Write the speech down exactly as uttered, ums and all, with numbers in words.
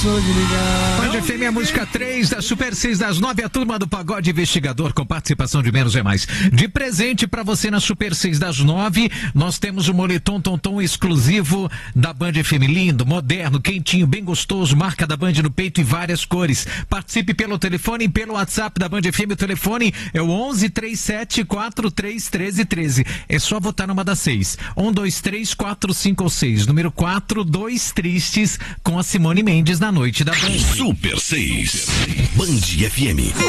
Band F M, a música três da Super seis das nove, a turma do Pagode Investigador com participação de Menos é Mais. De presente pra você na Super seis das nove, nós temos o moletom Tonton exclusivo da Band F M, lindo, moderno, quentinho, bem gostoso, marca da Band no peito e várias cores. Participe pelo telefone e pelo WhatsApp da Band F M, o telefone é o onze, três sete quatro três, treze treze. É só votar numa das seis. um, dois, três, quatro, cinco ou seis. Número quatro, Dois Tristes, com a Simone Mendes na noite da Band. Super seis, Band F M.